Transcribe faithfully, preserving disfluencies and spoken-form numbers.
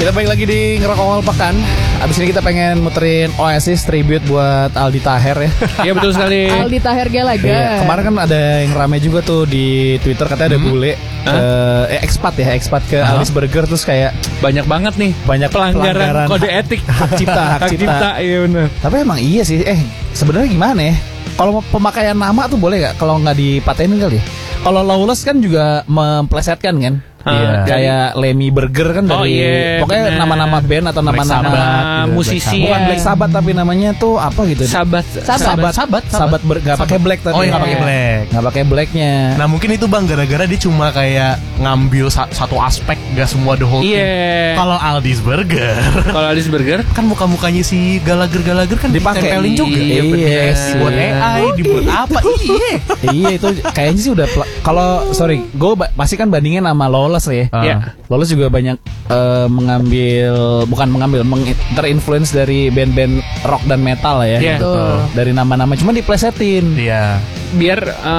Kita balik lagi di Ngerokok Awal Pekan. Abis ini kita pengen muterin Oasis tribute buat Aldi Taher ya. Iya betul sekali. Aldi Taher Galaga. Iya, kemarin kan ada yang rame juga tuh di Twitter, katanya ada Hmm. bule Hah? eh, expat ya, expat ke Hah? Alice Burger, terus kayak Banyak banget nih banyak pelanggaran, pelanggaran kode hak- etik hak cipta, hak cipta. Iya benar. Tapi emang iya sih, eh sebenarnya gimana ya? Kalau pemakaian nama tuh boleh gak? Kalau nggak dipatenin kali. Kalau Lawless kan juga memplesetkan kan? Iya. Kayak Lemmy Burger kan dari Oh, iya, pokoknya bener. nama-nama band atau Black nama-nama Sabbath, gitu, musisi. bukan Iya. Black Sabbath tapi namanya tuh apa gitu. Sahabat Sabat, sabat, sabat, ber- nggak pakai black tapi. Oh, nggak pakai black. Nggak pakai blacknya. Nah mungkin itu bang gara-gara dia cuma kayak ngambil sa- satu aspek, gak semua the whole thing. Iya. Kalau Aldi's Burger Kalau Alice Burger kan muka-mukanya si Gallagher-Gallagher kan Dipakai. ditempelin juga. Iya, Iya, bener. dibuat A I, dibuat apa? Iya. Iya itu kayaknya sih udah pla- kalau sorry, gue ba- pasti kan bandingin sama Lawless ya. Ah. Iya. Lawless juga banyak eh, mengambil bukan mengambil meng- terinfluence dari band-band rock dan metal ya. Iya. Gitu. Betul. Dari nama-nama cuma diplesetin. Iya. biar eh,